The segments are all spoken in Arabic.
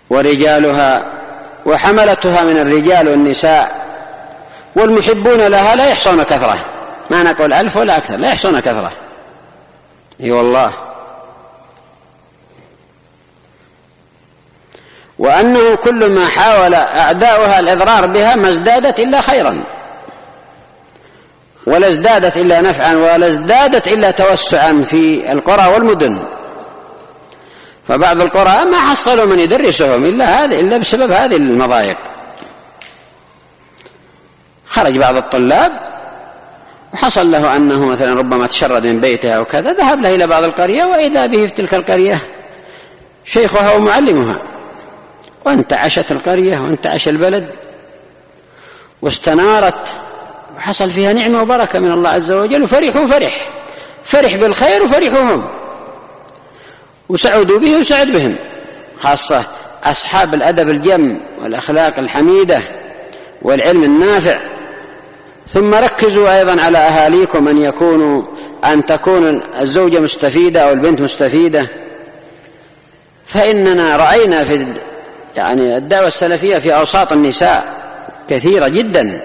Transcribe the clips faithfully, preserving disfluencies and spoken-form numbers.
ورجالها وحملتها من الرجال والنساء، والمحبون لها لا يحصون كثرة، ما نقول ألف ولا أكثر، لا يحصون كثرة. اي والله. وأنه كل ما حاول أعداؤها الإضرار بها ما ازدادت إلا خيرا، ولا ازدادت إلا نفعا، ولا ازدادت إلا توسعا في القرى والمدن. فبعض القرى ما حصلوا من يدرسهم إلا هذا إلا بسبب هذه المضايق. خرج بعض الطلاب وحصل له أنه مثلا ربما تشرد من بيتها وكذا، ذهب له إلى بعض القرية وإذا به في تلك القرية شيخها ومعلمها، وانتعشت القرية وانتعش البلد واستنارت وحصل فيها نعمة وبركة من الله عز وجل، وفرحوا فرح فرح بالخير وفرحوا هم، وسعدوا به وسعد بهم، خاصة أصحاب الأدب الجم والأخلاق الحميدة والعلم النافع. ثم ركزوا أيضا على أهاليكم أن يكونوا أن تكون الزوجة مستفيدة أو البنت مستفيدة، فإننا رأينا في يعني الدعوة السلفية في أوساط النساء كثيرة جدا.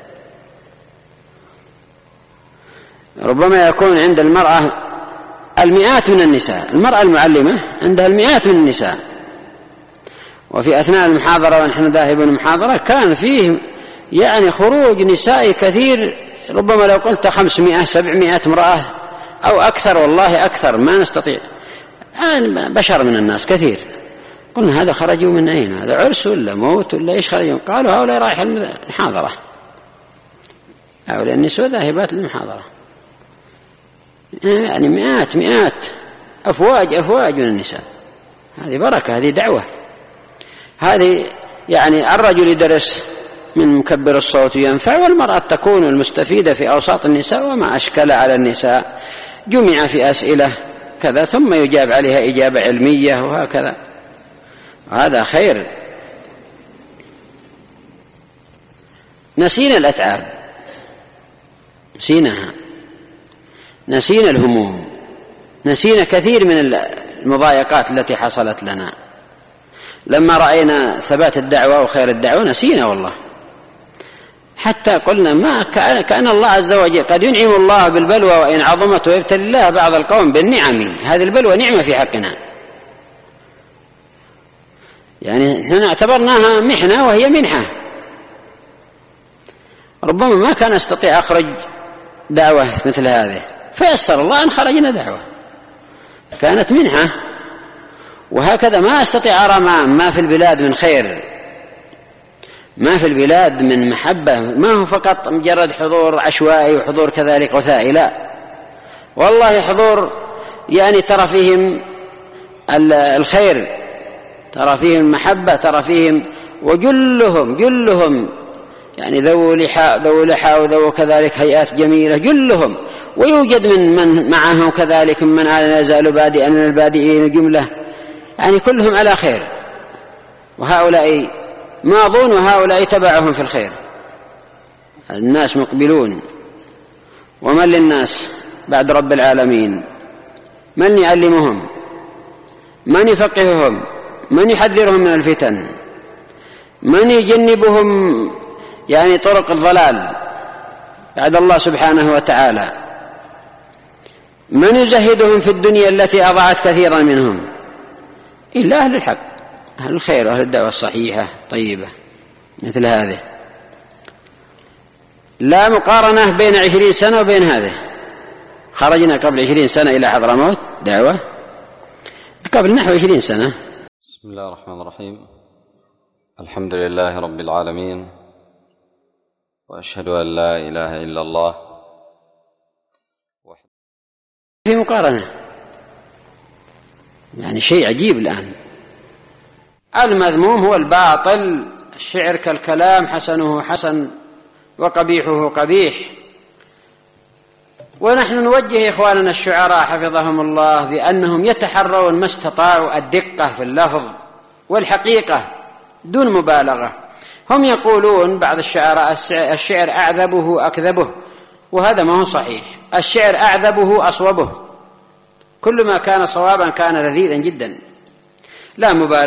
ربما يكون عند المرأة المئات من النساء، المرأة المعلمة عندها المئات من النساء، وفي أثناء المحاضرة ونحن ذاهبون المحاضرة كان فيه يعني خروج نساء كثير، ربما لو قلت خمسمائة سبعمائة امرأة أو أكثر، والله أكثر ما نستطيع، بشر من الناس كثير. قلنا هذا خرجوا من أين؟ هذا عرس ولا موت ولا إيش خرجوا؟ قالوا هؤلاء رايح المحاضرة، هؤلاء النسوة ذاهبات للمحاضرة. يعني مئات مئات أفواج أفواج من النساء. هذه بركة، هذه دعوة، هذه يعني الرجل يدرس من مكبر الصوت ينفع، والمرأة تكون المستفيدة في أوساط النساء، وما أشكل على النساء جمع في أسئلة كذا ثم يجاب عليها إجابة علمية وهكذا، هذا خير. نسينا الأتعاب، نسيناها، نسينا الهموم، نسينا كثير من المضايقات التي حصلت لنا لما رأينا ثبات الدعوة وخير الدعوة، نسينا والله. حتى قلنا ما كأن الله عز وجل قد ينعم الله بالبلوى وإن عظمت، ويبتلي الله بعض القوم بالنعم، هذه البلوى نعمة في حقنا، يعني نحن اعتبرناها محنة وهي منحة. ربما ما كان استطيع أخرج دعوة مثل هذه، فيسر الله أن خرجنا دعوة، كانت منحة. وهكذا ما استطيع أرى ما في البلاد من خير، ما في البلاد من محبة، ما هو فقط مجرد حضور عشوائي وحضور كذلك غثائي، لا والله حضور يعني ترى فيهم الخير، ترى فيهم المحبة، ترى فيهم، وجلهم جلهم يعني ذو لحاء ذو لحاء وذو كذلك هيئات جميلة جلهم، ويوجد من من معهم كذلك من لا يزال بادئا من البادئين جملة، يعني كلهم على خير، وهؤلاء ماضون وهؤلاء تبعهم في الخير. الناس مقبلون، ومن للناس بعد رب العالمين؟ من يعلمهم؟ من يفقههم؟ من يحذرهم من الفتن؟ من يجنبهم يعني طرق الضلال بعد الله سبحانه وتعالى؟ من يزهدهم في الدنيا التي أضاعت كثيرا منهم؟ إلا أهل الحق، أهل الخير وأهل الدعوة الصحيحة طيبة مثل هذه. لا مقارنة بين عشرين سنة وبين هذه. خرجنا قبل عشرين سنة إلى حضرموت دعوة، قبل نحو عشرين سنة. بسم الله الرحمن الرحيم. الحمد لله رب العالمين، وأشهد أن لا إله إلا الله. في مقارنة يعني شيء عجيب الآن. المذموم هو الباطل، الشعر كالكلام، حسنه حسن وقبيحه قبيح. ونحن نوجه إخواننا الشعراء حفظهم الله بأنهم يتحرون ما استطاعوا الدقة في اللفظ والحقيقة دون مبالغة. هم يقولون بعض الشعراء الشعر أعذبه أكذبه، وهذا ما هو صحيح. الشعر أعذبه أصوبه، كل ما كان صوابا كان لذيذا جدا، لا مبالغة.